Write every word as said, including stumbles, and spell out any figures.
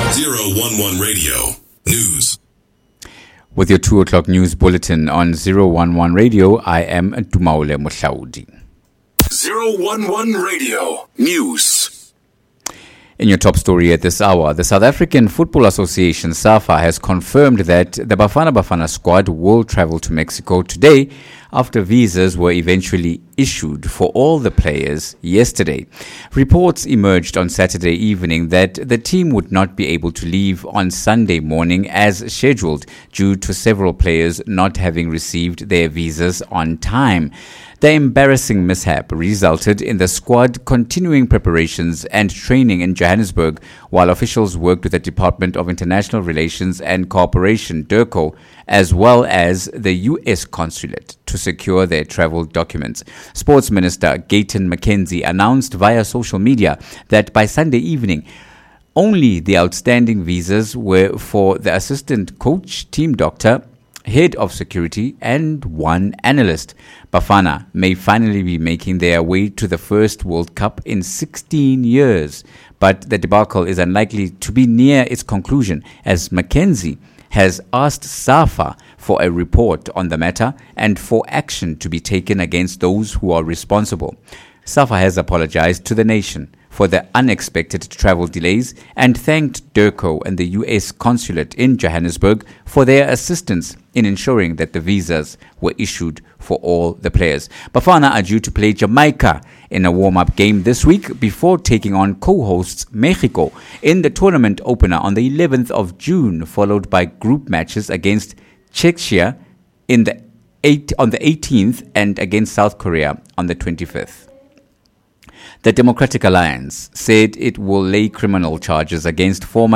zero one one Radio News. With your two o'clock news bulletin on zero one one Radio, I am Tumaole Mohlaudi. zero one one Radio News. In your top story at this hour, the South African Football Association, SAFA, has confirmed that the Bafana Bafana squad will travel to Mexico today after visas were eventually issued for all the players yesterday. Reports emerged on Saturday evening that the team would not be able to leave on Sunday morning as scheduled due to several players not having received their visas on time. The embarrassing mishap resulted in the squad continuing preparations and training in Johannesburg while officials worked with the Department of International Relations and Cooperation, DIRCO, as well as the U S consulate to secure their travel documents. Sports Minister Gayton McKenzie announced via social media that by Sunday evening, only the outstanding visas were for the assistant coach, team doctor, head of security, and one analyst. Bafana may finally be making their way to the first World Cup in sixteen years, but the debacle is unlikely to be near its conclusion, as McKenzie has asked SAFA for a report on the matter and for action to be taken against those who are responsible. SAFA has apologized to the nation for the unexpected travel delays and thanked DIRCO and the U S consulate in Johannesburg for their assistance in ensuring that the visas were issued for all the players. Bafana are due to play Jamaica in a warm-up game this week before taking on co-hosts Mexico in the tournament opener on the eleventh of June, followed by group matches against Czechia in the eight, on the eighteenth and against South Korea on the twenty-fifth. The Democratic Alliance said it will lay criminal charges against former